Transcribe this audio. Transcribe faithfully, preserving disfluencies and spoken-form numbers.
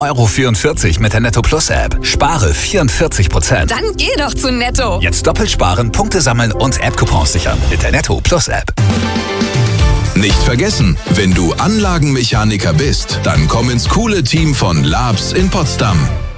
Euro vierundvierzig mit der Netto Plus App. Spare vierundvierzig Prozent. Dann geh doch zu Netto. Jetzt doppelt sparen, Punkte sammeln und App-Coupons sichern mit der Netto Plus App. Nicht vergessen, wenn du Anlagenmechaniker bist, dann komm ins coole Team von Labs in Potsdam.